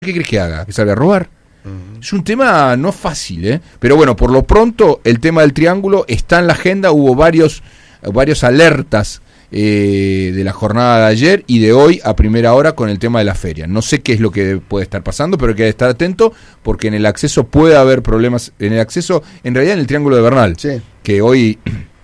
¿Qué crees que haga? ¿Que salga a robar? Es un tema no fácil, ¿eh? Pero bueno, por lo pronto el tema del triángulo está en la agenda. Hubo varios alertas de la jornada de ayer y de hoy a primera hora con el tema de la feria. No sé qué es lo que puede estar pasando, pero hay que estar atento porque en el acceso puede haber problemas. En el acceso, en realidad en el Triángulo de Bernal, sí, que hoy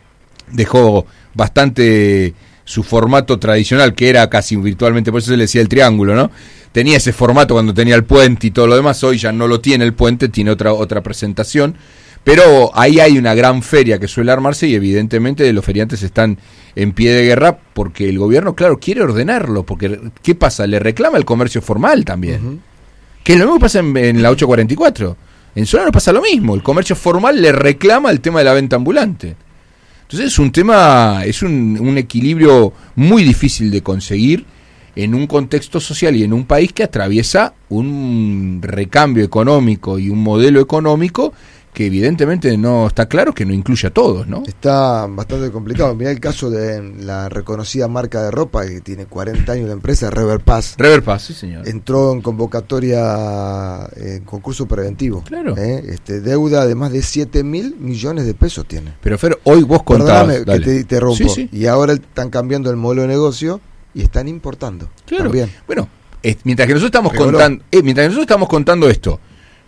dejó bastante su formato tradicional, que era casi virtualmente, por eso se le decía el triángulo, ¿no? Tenía ese formato cuando tenía el puente y todo lo demás. Hoy ya no lo tiene el puente, tiene otra presentación, pero ahí hay una gran feria que suele armarse y evidentemente los feriantes están en pie de guerra porque el gobierno, claro, quiere ordenarlo, porque ¿qué pasa? Le reclama el comercio formal también, que es lo mismo que pasa en la 844. En Solano pasa lo mismo, el comercio formal le reclama el tema de la venta ambulante. Entonces es un tema, es un equilibrio muy difícil de conseguir en un contexto social y en un país que atraviesa un recambio económico y un modelo económico que evidentemente no está claro, que no incluye a todos, ¿no? Está bastante complicado. Mirá el caso de la reconocida marca de ropa que tiene 40 años de empresa, Rever Pass. Rever Pass, sí señor. Entró en convocatoria, en concurso preventivo. Claro. Deuda de más de 7.000 millones de pesos tiene. Pero Fer, hoy vos contabas... Perdóname que te interrumpo. Sí, sí. Y ahora están cambiando el modelo de negocio y están importando. Claro. También. Bueno, mientras que nosotros estamos contando esto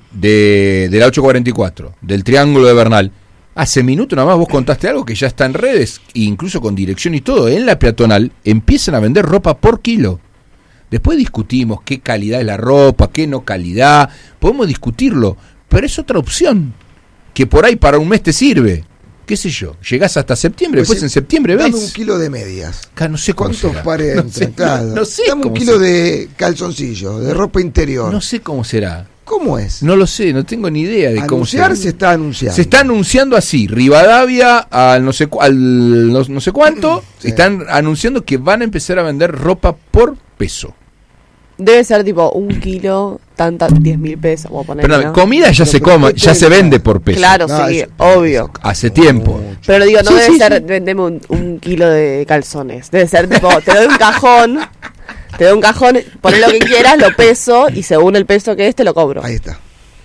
de la 844, del Triángulo de Bernal, hace minutos nada más vos contaste algo que ya está en redes, incluso con dirección y todo. En la peatonal empiezan a vender ropa por kilo. Después discutimos qué calidad es la ropa, qué no calidad, podemos discutirlo, pero es otra opción que por ahí para un mes te sirve. Qué sé yo, llegás hasta septiembre, pues después en septiembre ves. Dame un kilo de medias. No sé cuántos pares entran, claro. No sé. Dame un kilo de calzoncillos, de ropa interior. No sé cómo será. ¿Cómo es? No lo sé, no tengo ni idea de cómo será. Se está anunciando. Se está anunciando así, Rivadavia al no sé cuánto, sí. Están anunciando que van a empezar a vender ropa por peso. Debe ser tipo un kilo, 10.000 pesos, vamos a poner. Pero no, comida ya se come, ya se vende por peso. Claro, sí, obvio. Hace tiempo. Pero digo, no debe ser, vendeme un kilo de calzones. Debe ser tipo, te doy un cajón, poné lo que quieras, lo peso, y según el peso que es, te lo cobro. Ahí está.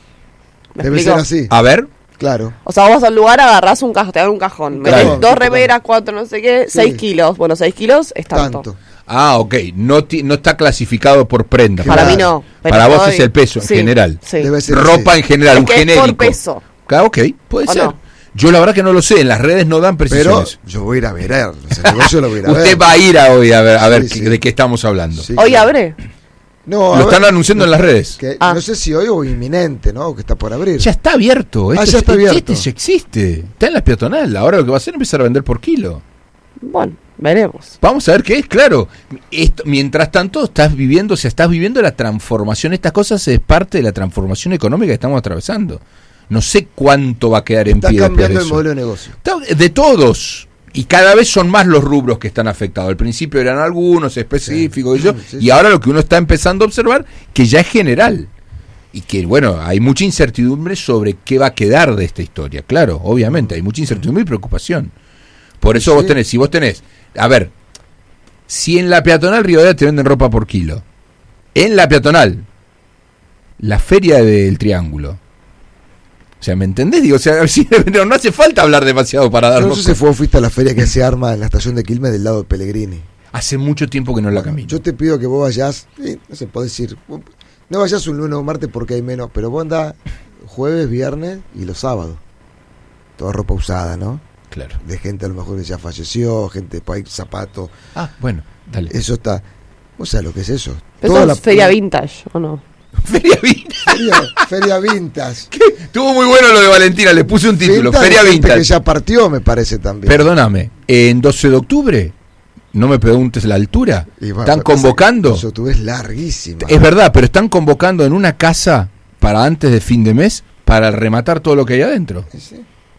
Debe ser así. A ver. Claro. O sea, vos vas al lugar, agarrás un cajón, te dan un cajón. Claro. 2 remeras, 4 no sé qué, 6 kilos. Bueno, 6 kilos es tanto. Ah, ok. No está clasificado por prenda. Para mí no. Para vos es el peso en general. Sí. Debe ser ropa así. En general, un genérico. Por peso. Claro, ok, puede ser. No. Yo la verdad que no lo sé, en las redes no dan precisiones. Pero yo voy a ir a ver, yo lo voy a ir a ver. Usted va a ir hoy a ver de qué estamos hablando. Sí, ¿hoy abre? No, lo están anunciando en las redes. No sé si hoy o inminente, ¿no? Que está por abrir. Ya está abierto. Ya está abierto. Ya existe. Está en la peatonal. Ahora lo que va a hacer es empezar a vender por kilo. Bueno, veremos. Vamos a ver qué es, claro. Mientras tanto, estás viviendo la transformación. Estas cosas es parte de la transformación económica que estamos atravesando. No sé cuánto va a quedar en pie. Está cambiando el modelo de negocio. De todos. Y cada vez son más los rubros que están afectados. Al principio eran algunos específicos, y ahora lo que uno está empezando a observar, que ya es general. Y que, bueno, hay mucha incertidumbre sobre qué va a quedar de esta historia. Claro, obviamente, hay mucha incertidumbre y preocupación. Por eso si vos tenés, a ver, si en la peatonal Rivadavia te venden ropa por kilo, en la peatonal, la feria del Triángulo, o sea, ¿me entendés? Digo, o sea, no hace falta hablar demasiado para darnos. No sé si fuiste a la feria que se arma en la estación de Quilmes del lado de Pellegrini. Hace mucho tiempo que no la camino. Yo te pido que vos vayas, no sé, podés ir, no vayas un lunes o martes porque hay menos, pero vos andás jueves, viernes y los sábados. Toda ropa usada, ¿no? Claro. De gente a lo mejor que ya falleció, gente para ir zapatos. Ah, bueno, dale. Eso está. ¿Vos sabés lo que es eso? Pero eso es feria vintage, ¿o no? Feria vintage. Feria vintage. Estuvo muy bueno lo de Valentina, le puse un título. Vintage, feria vintage. Que ya partió, me parece también. Perdóname, en 12 de octubre, no me preguntes la altura, están convocando. 12 de octubre es larguísima. Es verdad, pero están convocando en una casa para antes de fin de mes para rematar todo lo que hay adentro. Sí.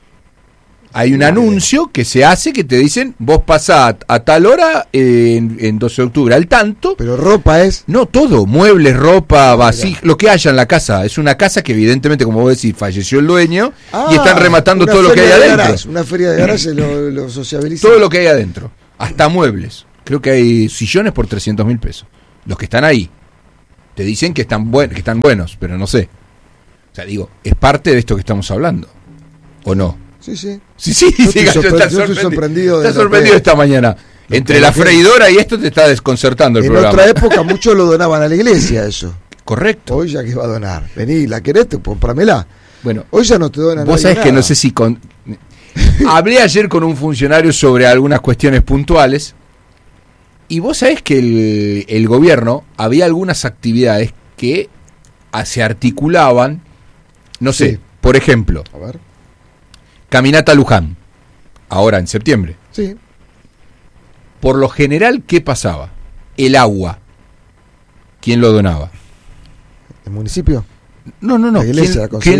Hay un anuncio que se hace que te dicen, vos pasás a tal hora en 12 de octubre, al tanto. Pero ropa es... No, todo, muebles, ropa, vasijas, lo que haya en la casa. Es una casa que evidentemente, como vos decís, falleció el dueño y están rematando todo lo que hay adentro. Una feria de garaje lo sociabiliza. Todo lo que hay adentro, hasta muebles. Creo que hay sillones por 300.000 pesos, los que están ahí. Te dicen que están buenos, pero no sé. O sea, digo, es parte de esto que estamos hablando, ¿o no? Sí. Sí, Yo estoy sorprendido. Estás sorprendido esta mañana. Entre la freidora y esto te está desconcertando el programa. En otra época muchos lo donaban a la iglesia, eso. Correcto. Hoy ya que va a donar. Vení, ¿la querés? Comprámela. Bueno, hoy ya no te donan. Vos sabés que no sé si hablé ayer con un funcionario sobre algunas cuestiones puntuales y vos sabés que el gobierno había algunas actividades que se articulaban, no sé, sí. Por ejemplo, a ver. Caminata a Luján, ahora en septiembre. Sí. Por lo general, ¿qué pasaba? El agua, ¿quién lo donaba? ¿El municipio? No. La iglesia, ¿Quién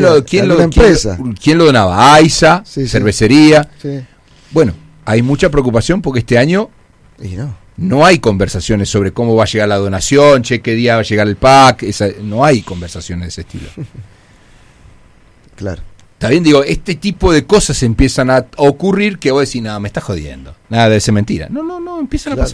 lo donaba? AISA, sí, cervecería. Sí. Bueno, hay mucha preocupación porque este año no hay conversaciones sobre cómo va a llegar la donación, qué día va a llegar el pack, no hay conversaciones de ese estilo. Claro. Está bien, digo, este tipo de cosas empiezan a ocurrir que vos decís, nada, me estás jodiendo, nada de ser mentira. No, empiezan a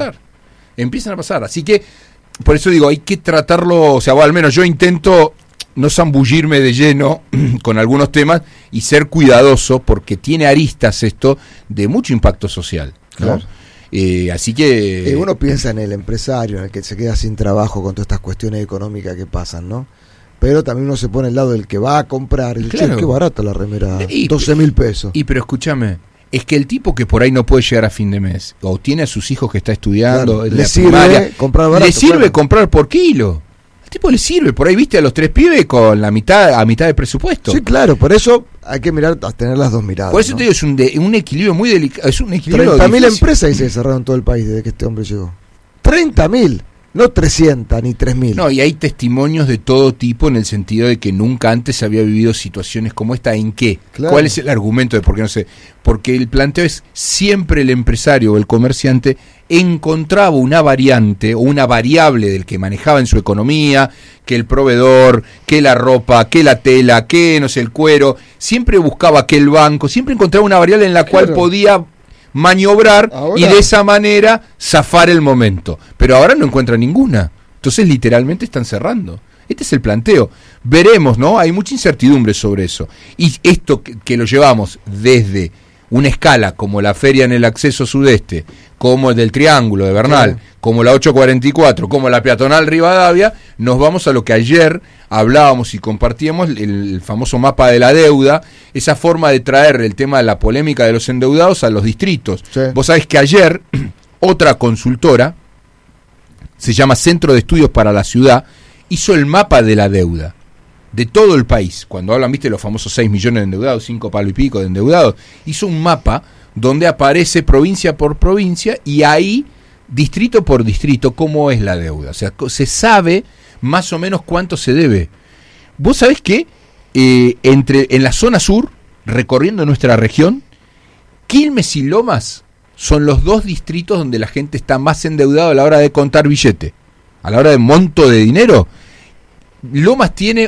pasar. Así que, por eso digo, hay que tratarlo, o sea, al menos yo intento no zambullirme de lleno con algunos temas y ser cuidadoso porque tiene aristas esto de mucho impacto social, ¿no? Claro. Así que... uno piensa en el empresario, en el que se queda sin trabajo con todas estas cuestiones económicas que pasan, ¿no? Pero también uno se pone al lado del que va a comprar. Claro. Qué barata la remera, 12.000 pesos. Pero escúchame, es que el tipo que por ahí no puede llegar a fin de mes, o tiene a sus hijos que está estudiando, claro, le sirve comprar barato. Le sirve comprar por kilo. Al tipo le sirve, por ahí viste a los 3 pibes con a mitad de presupuesto. Sí, claro, por eso hay que mirar, tener las dos miradas. Por eso te digo, es un equilibrio muy delicado. Es un equilibrio 30.000 empresas se cerraron en todo el país desde que este hombre llegó. 30.000. No 300 ni 3.000. No, y hay testimonios de todo tipo en el sentido de que nunca antes había vivido situaciones como esta. ¿En qué? Claro. ¿Cuál es el argumento de por qué no sé? Porque el planteo es siempre el empresario o el comerciante encontraba una variante o una variable del que manejaba en su economía, que el proveedor, que la ropa, que la tela, que no sé, el cuero, siempre buscaba que el banco, siempre encontraba una variable en la cual podía maniobrar y de esa manera zafar el momento, pero ahora no encuentra ninguna, entonces literalmente están cerrando. Este es el planteo, veremos, ¿no? Hay mucha incertidumbre sobre eso, y esto que lo llevamos desde una escala como la feria en el acceso sudeste, como el del Triángulo de Bernal, como la 844, como la peatonal Rivadavia, nos vamos a lo que ayer hablábamos y compartíamos, el famoso mapa de la deuda, esa forma de traer el tema de la polémica de los endeudados a los distritos. Sí. Vos sabés que ayer otra consultora, se llama Centro de Estudios para la Ciudad, hizo el mapa de la deuda de todo el país. Cuando hablan, viste, los famosos 6 millones de endeudados, 5 palo y pico de endeudados, hizo un mapa donde aparece provincia por provincia y ahí, distrito por distrito, cómo es la deuda. O sea, se sabe más o menos cuánto se debe. Vos sabés que en la zona sur, recorriendo nuestra región, Quilmes y Lomas son los 2 distritos donde la gente está más endeudada a la hora de contar billete, a la hora de monto de dinero. Lomas tiene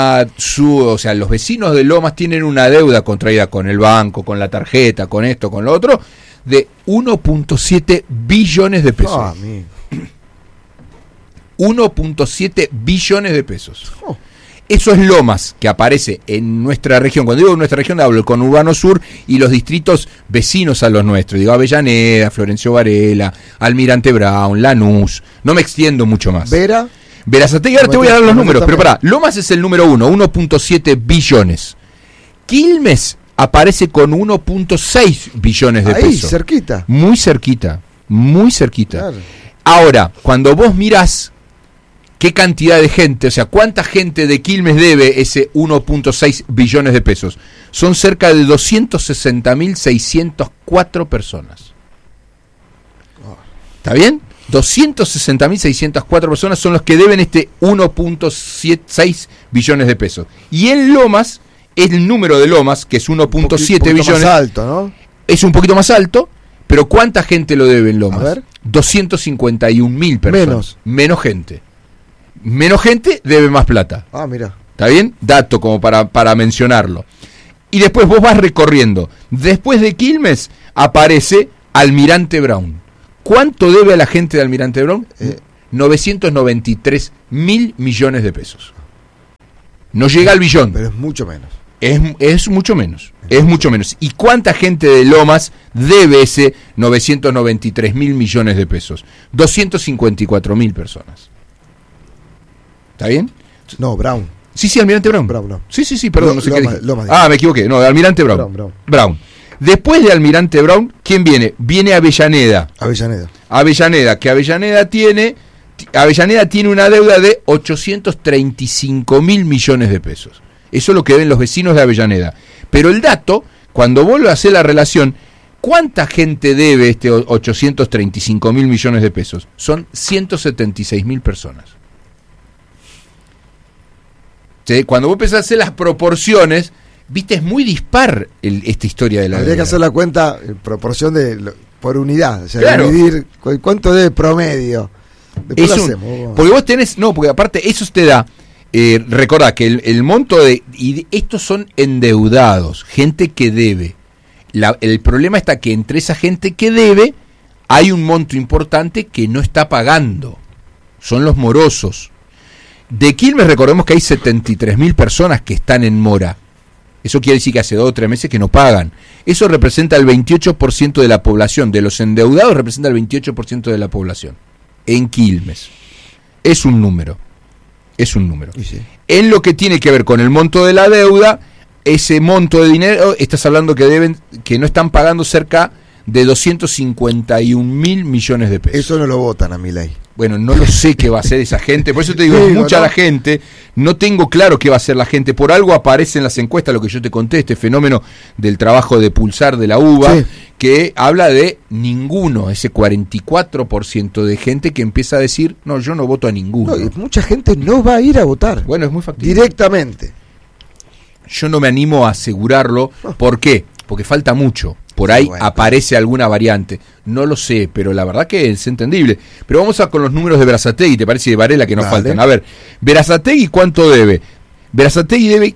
o sea, los vecinos de Lomas tienen una deuda contraída con el banco, con la tarjeta, con esto, con lo otro, de 1.7 billones de pesos. 1.7 billones de pesos. Eso es Lomas, que aparece en nuestra región. Cuando digo nuestra región, hablo con Urbano Sur y los distritos vecinos a los nuestros. Digo Avellaneda, Florencio Varela, Almirante Brown, Lanús. No me extiendo mucho más. Berazategui, ahora te voy a dar los números, pero pará, Lomas es el número 1, 1.7 billones. Quilmes aparece con 1.6 billones de pesos. Ahí, cerquita. Muy cerquita, muy cerquita. Claro. Ahora, cuando vos mirás qué cantidad de gente, o sea, cuánta gente de Quilmes debe ese 1.6 billones de pesos, son cerca de 260.604 personas. ¿Está bien? 260.604 personas son los que deben este 1.6 billones de pesos. Y en Lomas, el número de Lomas, que es 1.7 billones, más alto, ¿no? Es un poquito más alto, pero ¿cuánta gente lo debe en Lomas? A ver. 251.000 personas. Menos gente. Menos gente debe más plata. Ah, mira. ¿Está bien? Dato como para mencionarlo. Y después vos vas recorriendo. Después de Quilmes aparece Almirante Brown. ¿Cuánto debe a la gente de Almirante Brown? 993.000 millones de pesos. No llega al billón. Pero es mucho menos. Es mucho menos. Es mucho menos. ¿Y cuánta gente de Lomas debe ese 993.000 millones de pesos? 254.000 personas. ¿Está bien? No, Brown. Sí, Almirante Brown. Brown. Sí, perdón, no sé qué dije. Lomas. Me equivoqué. No, Almirante Brown. Brown. Después de Almirante Brown, ¿quién viene? Viene Avellaneda. Que Avellaneda tiene una deuda de 835.000 millones de pesos. Eso es lo que deben los vecinos de Avellaneda. Pero el dato, cuando vuelve a hacer la relación, ¿cuánta gente debe este 835.000 millones de pesos? Son 176.000 personas. ¿Sí? Cuando vos empezás a hacer las proporciones, viste, es muy dispar esta historia de la deuda. Habría que hacer la cuenta en proporción por unidad, o sea, claro. Dividir cuánto debe promedio. Porque vos tenés, porque aparte eso te da, recordá que el monto y estos son endeudados, gente que debe. El problema está que entre esa gente que debe hay un monto importante que no está pagando, son los morosos. De Quilmes recordemos que hay 73.000 personas que están en mora. Eso quiere decir que hace 2 o 3 meses que no pagan. Eso representa el 28% de la población. De los endeudados representa el 28% de la población. En Quilmes. Es un número. Sí. En lo que tiene que ver con el monto de la deuda, ese monto de dinero, estás hablando que no están pagando cerca de 251.000 millones de pesos. Eso no lo votan a Milei. Bueno, no lo sé qué va a hacer esa gente, por eso te digo, es mucha la gente, no tengo claro qué va a hacer la gente, por algo aparece en las encuestas lo que yo te conté, este fenómeno del trabajo de pulsar de la UBA, sí, que habla de ninguno, ese 44% de gente que empieza a decir, no, yo no voto a ninguno. No, mucha gente no va a ir a votar. Bueno, es muy factible. Directamente. Yo no me animo a asegurarlo, ¿por qué? Porque falta mucho. Por ahí aparece alguna variante. No lo sé, pero la verdad que es entendible. Pero vamos con los números de Berazategui, ¿te parece? De Varela que nos faltan. A ver, Berazategui, ¿cuánto debe? Berazategui debe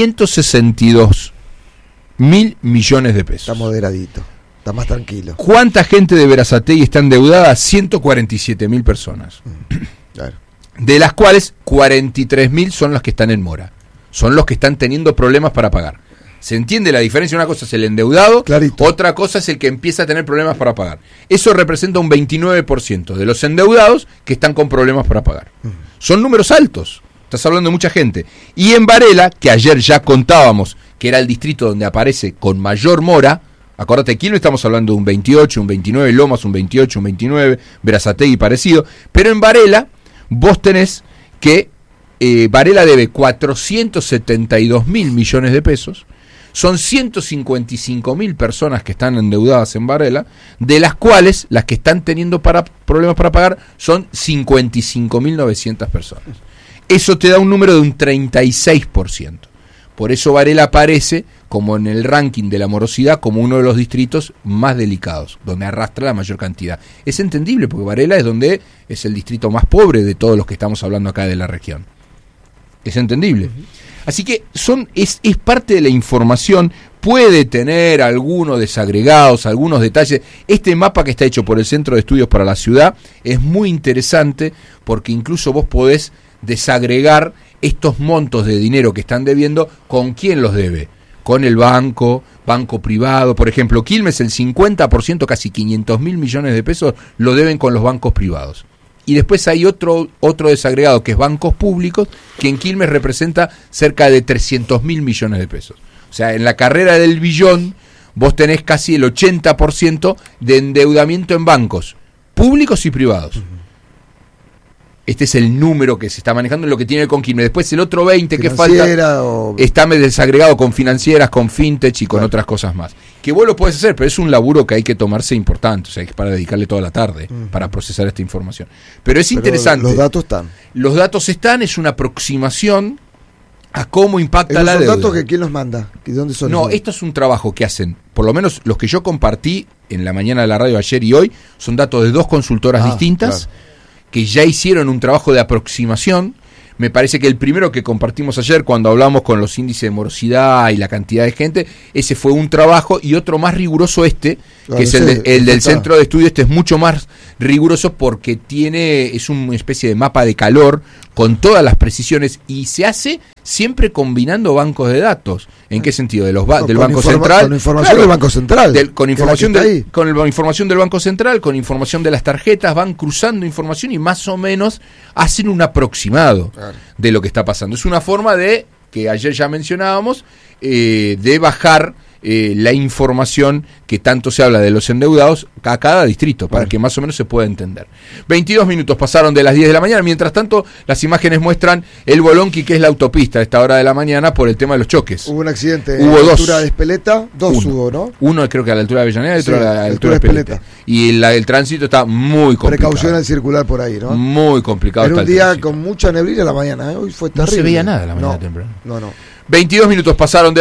562.000 millones de pesos. Está moderadito, está más tranquilo. ¿Cuánta gente de Berazategui está endeudada? 147.000 personas. Claro. De las cuales 43.000 son las que están en mora. Son los que están teniendo problemas para pagar. ¿Se entiende la diferencia? Una cosa es el endeudado, clarito. Otra cosa es el que empieza a tener problemas para pagar. Eso representa un 29% de los endeudados que están con problemas para pagar. Son números altos, estás hablando de mucha gente. Y en Varela, que ayer ya contábamos que era el distrito donde aparece con mayor mora, acordate, aquí no estamos hablando de un 28, un 29, Lomas un 28, un 29, Berazategui parecido, pero en Varela vos tenés que Varela debe 472.000 millones de pesos. Son 155.000 personas que están endeudadas en Varela, de las cuales las que están teniendo problemas para pagar son 55.900 personas. Eso te da un número de un 36%. Por eso Varela aparece como en el ranking de la morosidad como uno de los distritos más delicados, donde arrastra la mayor cantidad. Es entendible porque Varela es el distrito más pobre de todos los que estamos hablando acá de la región. Es entendible. Así que es parte de la información, puede tener algunos desagregados, algunos detalles. Este mapa que está hecho por el Centro de Estudios para la Ciudad es muy interesante porque incluso vos podés desagregar estos montos de dinero que están debiendo, ¿con quién los debe? Con el banco privado. Por ejemplo, Quilmes el 50%, casi 500.000 millones de pesos, lo deben con los bancos privados. Y después hay otro desagregado que es bancos públicos, que en Quilmes representa cerca de 300.000 millones de pesos. O sea, en la carrera del billón vos tenés casi el 80% de endeudamiento en bancos públicos y privados. Este es el número que se está manejando en lo que tiene con Quilmes. Después el otro 20 que falta está desagregado con financieras, con fintech y con otras cosas más. Que vos lo podés hacer, pero es un laburo que hay que tomarse importante. O sea, es para dedicarle toda la tarde para procesar esta información. Pero es interesante. Los datos están. Los datos están, es una aproximación a cómo impacta la deuda. ¿Los datos que quién los manda? ¿De dónde son? No, esto es un trabajo que hacen, por lo menos los que yo compartí en la mañana de la radio ayer y hoy, son datos de 2 consultoras distintas. Claro. Que ya hicieron un trabajo de aproximación Me parece que el primero que compartimos ayer cuando hablamos con los índices de morosidad y la cantidad de gente, ese fue un trabajo, y otro más riguroso que es el del Centro de Estudio. Este es mucho más riguroso porque es una especie de mapa de calor con todas las precisiones, y se hace siempre combinando bancos de datos. ¿En qué sentido? Del Banco Central. Con información del Banco Central. Con información del Banco Central, con información de las tarjetas, van cruzando información y más o menos hacen un aproximado de lo que está pasando. Es una forma que ayer ya mencionábamos, de bajar la información que tanto se habla de los endeudados a cada distrito, para que más o menos se pueda entender. 22 minutos pasaron de las 10 de la mañana. Mientras tanto, las imágenes muestran el Bolonqui, que es la autopista a esta hora de la mañana, por el tema de los choques. Hubo un accidente a la altura de Espeleta, hubo, ¿no? Uno creo que a la altura de Avellaneda y otro a la altura de Espeleta. Y el tránsito está muy complicado. Precaución al circular por ahí, ¿no? Muy complicado. Era un día con mucha neblina a la mañana, hoy fue terrible. No se veía nada a la mañana temprano. No. 22 minutos pasaron de